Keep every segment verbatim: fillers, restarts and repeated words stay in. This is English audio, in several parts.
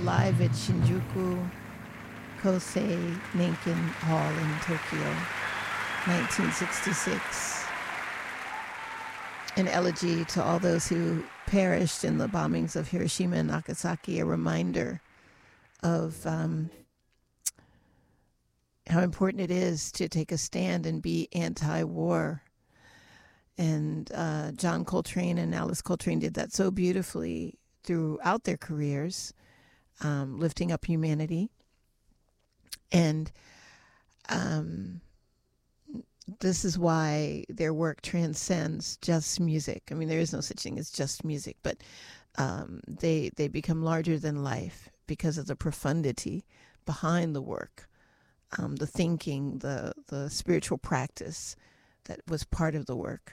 live at Shinjuku Kosei Nankin Hall in Tokyo, nineteen sixty-six. An elegy to all those who perished in the bombings of Hiroshima and Nagasaki, a reminder of um, how important it is to take a stand and be anti-war. And uh, John Coltrane and Alice Coltrane did that so beautifully throughout their careers, um, lifting up humanity. And um, this is why their work transcends just music. I mean, there is no such thing as just music, but um, they they become larger than life because of the profundity behind the work, um, the thinking, the the spiritual practice that was part of the work.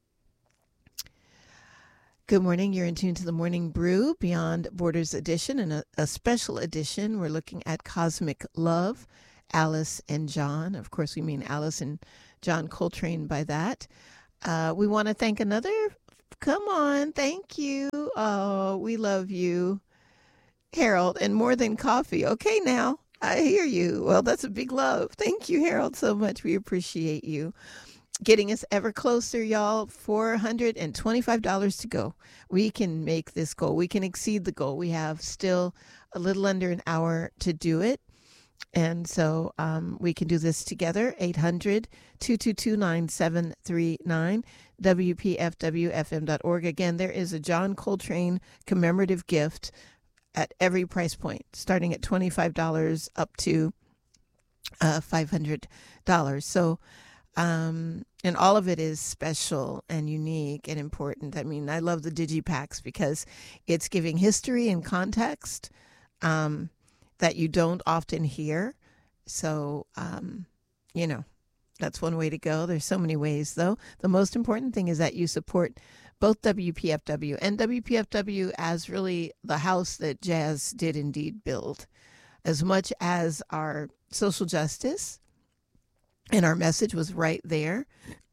Good morning. You're in tune to the Morning Brew, Beyond Borders edition, and a, a special edition. We're looking at Cosmic Love, Alice and John. Of course, we mean Alice and John Coltrane by that. Uh, we want to thank another. Come on. Thank you. Oh, we love you, Harold, and More Than Coffee. Okay, now I hear you. Well, that's a big love. Thank you, Harold, so much. We appreciate you. Getting us ever closer, y'all. four hundred twenty-five dollars to go. We can make this goal. We can exceed the goal. We have still a little under an hour to do it. And so um, we can do this together. eight hundred, two two two, nine seven three nine, W P F W F M dot org. Again, there is a John Coltrane commemorative gift at every price point, starting at twenty-five dollars up to uh, five hundred dollars. So, um, and all of it is special and unique and important. I mean, I love the digipacks because it's giving history and context um, that you don't often hear. So, um, you know, that's one way to go. There's so many ways, though. The most important thing is that you support both W P F W and W P F W as really the house that jazz did indeed build, as much as our social justice. And our message was right there.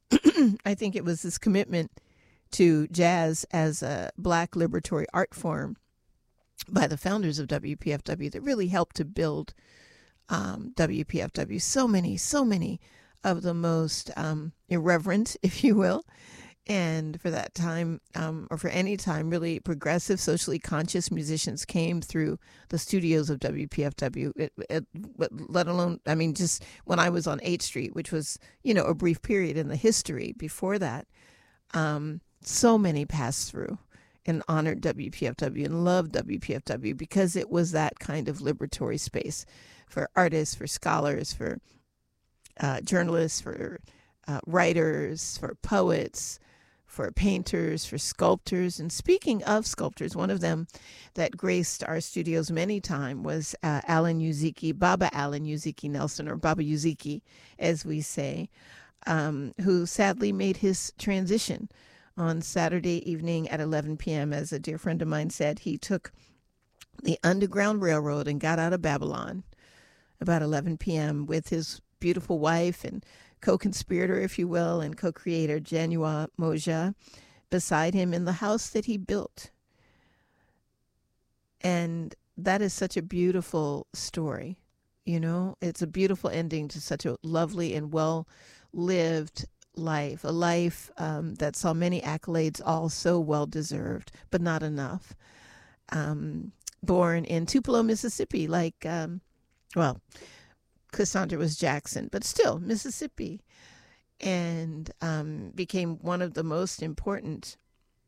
I think it was this commitment to jazz as a Black liberatory art form by the founders of W P F W that really helped to build um, W P F W. So many, so many of the most um, irreverent, if you will, and for that time, um, or for any time, really progressive, socially conscious musicians came through the studios of W P F W, it, it, let alone, I mean, just when I was on eighth Street, which was, you know, a brief period in the history before that, um, so many passed through and honored W P F W and loved W P F W because it was that kind of liberatory space for artists, for scholars, for uh, journalists, for uh, writers, for poets, for painters, for sculptors. And speaking of sculptors, one of them that graced our studios many times was uh, Alan Uziki, Baba Alan Uziki Nelson, or Baba Uziki, as we say, um, who sadly made his transition on Saturday evening at eleven p.m. As a dear friend of mine said, he took the Underground Railroad and got out of Babylon about eleven p.m. with his beautiful wife and co-conspirator, if you will, and co-creator Janua Moja beside him in the house that he built. And that is such a beautiful story. You know, it's a beautiful ending to such a lovely and well-lived life, a life um, that saw many accolades, all so well-deserved, but not enough. Um, born in Tupelo, Mississippi, like, um, well, Cassandra was Jackson, but still Mississippi, and um, became one of the most important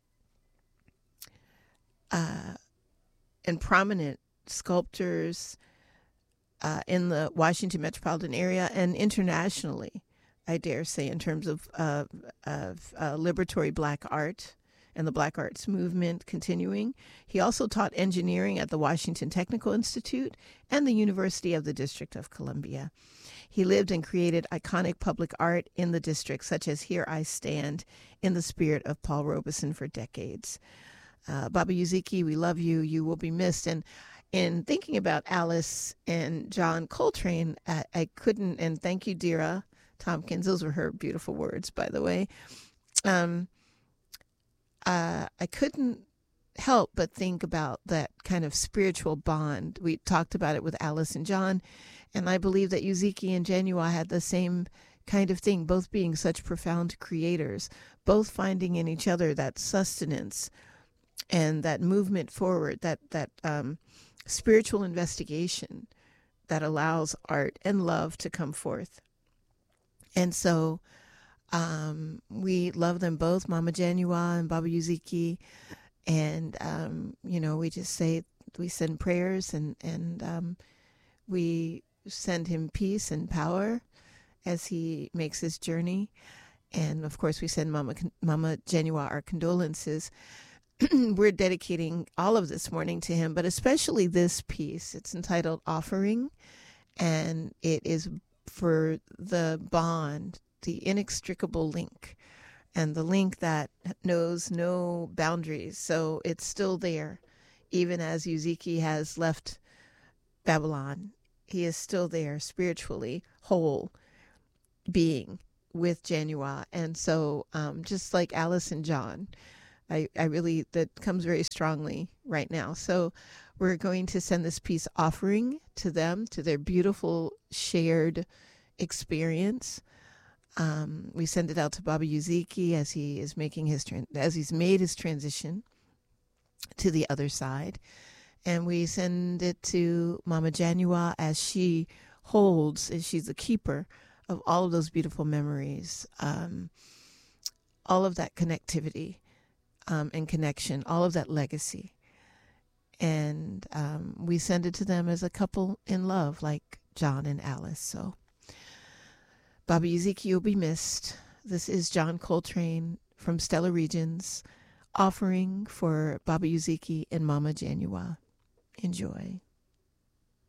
uh, and prominent sculptors uh, in the Washington metropolitan area and internationally, I dare say, in terms of, uh, of uh, liberatory Black art and the Black arts movement continuing. He also taught engineering at the Washington Technical Institute and the University of the District of Columbia. He lived and created iconic public art in the district, such as Here I Stand, in the spirit of Paul Robeson for decades. Uh, Baba Uziki, we love you. You will be missed. And in thinking about Alice and John Coltrane, I, I couldn't, and thank you, Dira Tompkins. Those were her beautiful words, by the way. Um, Uh, I couldn't help but think about that kind of spiritual bond. We talked about it with Alice and John, and I believe that Yuziki and Janua had the same kind of thing, both being such profound creators, both finding in each other that sustenance and that movement forward, that that um, spiritual investigation that allows art and love to come forth. And so um, we love them both, Mama Janua and Baba Yuziki. And, um, you know, we just say, we send prayers and, and um, we send him peace and power as he makes his journey. And, of course, we send Mama, Mama Janua our condolences. We're dedicating all of this morning to him, but especially this piece. It's entitled Offering, and it is for the bond, the inextricable link, and the link that knows no boundaries. So it's still there, even as Yuziki has left Babylon. He is still there, spiritually whole being with Janua. And so um, just like Alice and John, I, I really, that comes very strongly right now. So we're going to send this piece Offering to them, to their beautiful shared experience. Um, we send it out to Baba Yuziki as he is making his, as he's made his transition to the other side. And we send it to Mama Janua as she holds, and she's the keeper of all of those beautiful memories, um, all of that connectivity. Um, and connection, all of that legacy. And um, we send it to them as a couple in love, like John and Alice. So, Baba Yuziki, you'll be missed. This is John Coltrane from Stellar Regions, offering for Baba Yuziki and Mama Janua. Enjoy.